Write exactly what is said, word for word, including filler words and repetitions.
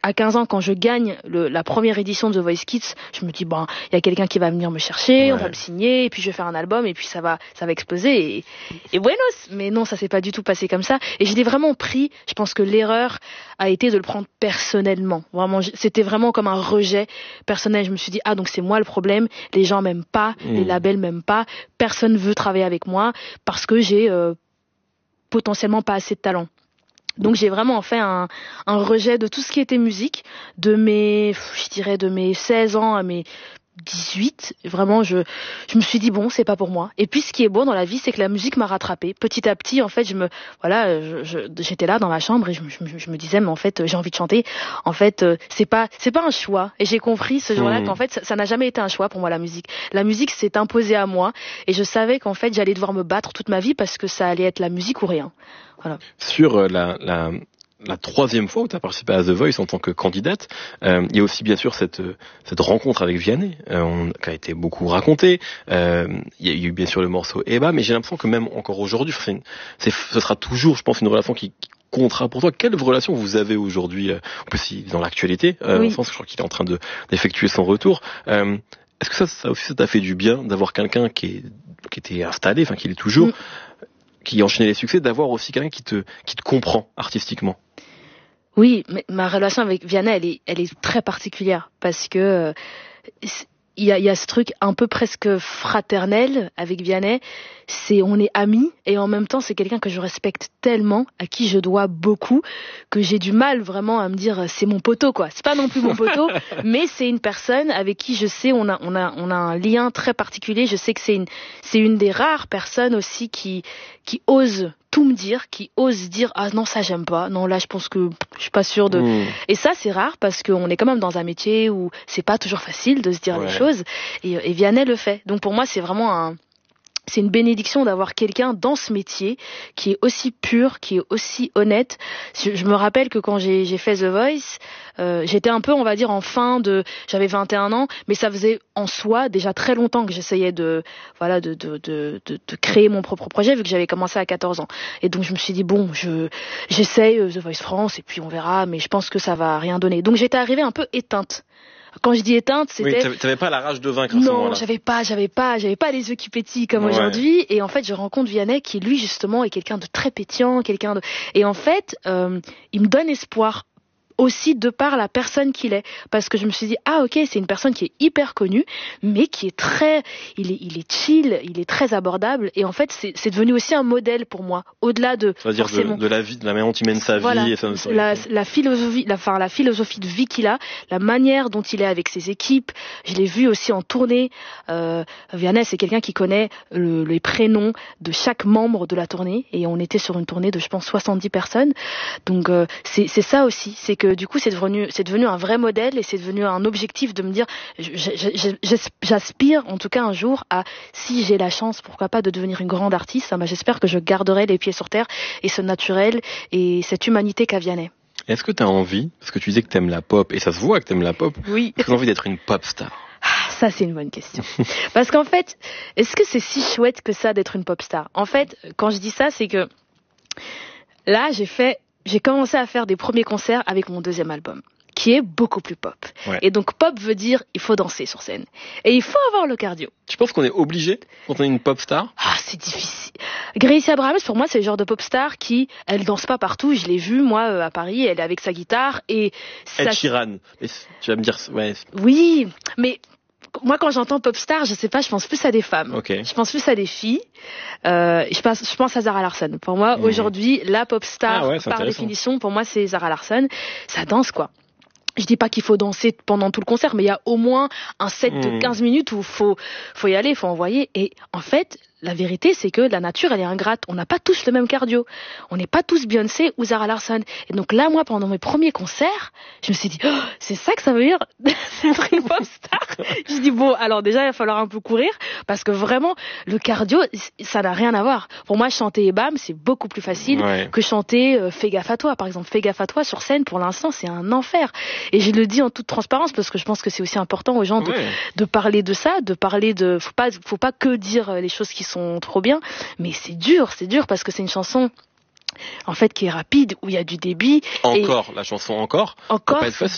à quinze ans, quand je gagne le, la première édition de The Voice Kids, je me dis, bon, il y a quelqu'un qui va venir me chercher, ouais. on va me signer, et puis je vais faire un album, et puis ça va, ça va exploser, et, et buenos. Mais non, ça s'est pas du tout passé comme ça. Et je l'ai vraiment pris, je pense que l'erreur a été de le prendre personnellement. Vraiment, c'était vraiment comme un rejet personnel. Je me suis dit, ah, donc c'est moi le problème, les gens m'aiment pas, mmh. les labels m'aiment pas, personne veut travailler avec moi, parce que j'ai euh, potentiellement pas assez de talent. Donc j'ai vraiment fait un, un rejet de tout ce qui était musique, de mes, je dirais de mes seize ans à mes dix-huit. Vraiment, je, je me suis dit bon, c'est pas pour moi. Et puis ce qui est beau dans la vie, c'est que la musique m'a rattrapée. Petit à petit, en fait, je me, voilà, je, je, j'étais là dans ma chambre et je, je, je me disais, mais en fait, j'ai envie de chanter. En fait, c'est pas, c'est pas un choix. Et j'ai compris ce jour-là mmh. qu'en fait, ça, ça n'a jamais été un choix pour moi la musique. La musique s'est imposée à moi et je savais qu'en fait, j'allais devoir me battre toute ma vie parce que ça allait être la musique ou rien. Voilà. Sur la, la, la troisième fois où tu as participé à The Voice en tant que candidate, euh, il y a aussi bien sûr cette, cette rencontre avec Vianney, euh, on, qui a été beaucoup racontée. Euh, il y a eu bien sûr le morceau Eba, mais j'ai l'impression que même encore aujourd'hui, c'est une, c'est, ce sera toujours, je pense, une relation qui, qui comptera pour toi. Quelle relation vous avez aujourd'hui, euh, en plus il est dans l'actualité, euh, oui. en France, je crois qu'il est en train de, d'effectuer son retour. Euh, est-ce que ça, ça aussi, ça t'a fait du bien d'avoir quelqu'un qui, est, qui était installé, enfin qui l'est toujours, mm. qui enchaînait les succès, d'avoir aussi quelqu'un qui te, qui te comprend artistiquement? Oui, mais ma relation avec Vianney, elle est, elle est très particulière parce que euh, il y a, il y a ce truc un peu presque fraternel avec Vianney. C'est, on est amis et en même temps c'est quelqu'un que je respecte tellement, à qui je dois beaucoup, que j'ai du mal vraiment à me dire c'est mon poteau quoi. C'est pas non plus mon poteau, mais c'est une personne avec qui je sais on a on a on a un lien très particulier. Je sais que c'est une c'est une des rares personnes aussi qui qui ose tout me dire, qui ose dire ah non ça j'aime pas, non là je pense que je suis pas sûre de. Mmh. Et ça c'est rare parce qu'on est quand même dans un métier où c'est pas toujours facile de se dire ouais. des choses et, et Vianney le fait. Donc pour moi c'est vraiment un c'est une bénédiction d'avoir quelqu'un dans ce métier qui est aussi pur, qui est aussi honnête. Je, je me rappelle que quand j'ai, j'ai fait The Voice, euh, j'étais un peu, on va dire, en fin de, j'avais vingt et un ans, mais ça faisait en soi déjà très longtemps que j'essayais de, voilà, de, de, de, de, de créer mon propre projet vu que j'avais commencé à quatorze ans. Et donc je me suis dit bon, je, j'essaye The Voice France et puis on verra, mais je pense que ça va rien donner. Donc j'étais arrivée un peu éteinte. Quand je dis éteinte, c'était... Oui, t'avais pas la rage de vaincre à ce moment-là. Non, j'avais pas, j'avais pas, j'avais pas les yeux qui pétillent comme ouais. aujourd'hui. Et en fait, je rencontre Vianney qui, lui, justement, est quelqu'un de très pétillant, quelqu'un de... Et en fait, euh, il me donne espoir aussi de par la personne qu'il est, parce que je me suis dit ah ok c'est une personne qui est hyper connue mais qui est très il est il est chill, il est très abordable et en fait c'est c'est devenu aussi un modèle pour moi au-delà de c'est-à-dire de, de la vie de la manière dont il mène sa voilà, vie et ça, la, la philosophie la enfin la philosophie de vie qu'il a, la manière dont il est avec ses équipes. Je l'ai vu aussi en tournée. euh, Vianney c'est quelqu'un qui connaît le, les prénoms de chaque membre de la tournée et on était sur une tournée de je pense soixante-dix personnes donc euh, c'est c'est ça aussi, c'est que du coup c'est devenu c'est devenu un vrai modèle et c'est devenu un objectif de me dire j'aspire en tout cas un jour à, si j'ai la chance pourquoi pas de devenir une grande artiste, bah, j'espère que je garderai les pieds sur terre et ce naturel et cette humanité qu'a Vianney. Est-ce que tu as envie, parce que tu disais que t'aimes la pop et ça se voit que t'aimes la pop, oui. est-ce que tu as envie d'être une pop star? Ah, ça c'est une bonne question. Parce qu'en fait, est-ce que c'est si chouette que ça d'être une pop star? En fait, quand je dis ça, c'est que là j'ai fait J'ai commencé à faire des premiers concerts avec mon deuxième album, qui est beaucoup plus pop. Ouais. Et donc pop veut dire il faut danser sur scène. Et il faut avoir le cardio. Tu penses qu'on est obligé quand on est une pop star? Ah, c'est difficile. Gracie Abrams, pour moi, c'est le genre de pop star qui, elle danse pas partout. Je l'ai vue, moi, euh, à Paris, elle est avec sa guitare et... Ed ça... Sheeran. Tu vas me dire... Ouais. Oui, mais... Moi, quand j'entends pop star, je sais pas, je pense plus à des femmes. Okay. Je pense plus à des filles. Euh, je pense, je pense à Zara Larsson. Pour moi, mmh. aujourd'hui, la pop star, ah ouais, par définition, pour moi, c'est Zara Larsson. Ça danse, quoi. Je dis pas qu'il faut danser pendant tout le concert, mais il y a au moins un set mmh. de quinze minutes où faut, faut y aller, faut envoyer. Et en fait, la vérité, c'est que la nature, elle est ingrate. On n'a pas tous le même cardio. On n'est pas tous Beyoncé ou Zara Larsson. Et donc là, moi, pendant mes premiers concerts, je me suis dit, oh, c'est ça que ça veut dire d'être une pop star. Je dis, bon, alors déjà, il va falloir un peu courir parce que vraiment, le cardio, ça n'a rien à voir. Pour moi, chanter et bam, c'est beaucoup plus facile ouais. que chanter euh, Fais gaffe à toi. Par exemple, Fais gaffe à toi sur scène, pour l'instant, c'est un enfer. Et je le dis en toute transparence parce que je pense que c'est aussi important aux gens de, ouais. de parler de ça, de parler de, faut pas, faut pas que dire les choses qui sont trop bien, mais c'est dur, c'est dur parce que c'est une chanson en fait qui est rapide, où il y a du débit. Encore, et la chanson encore. Encore, pas être facile,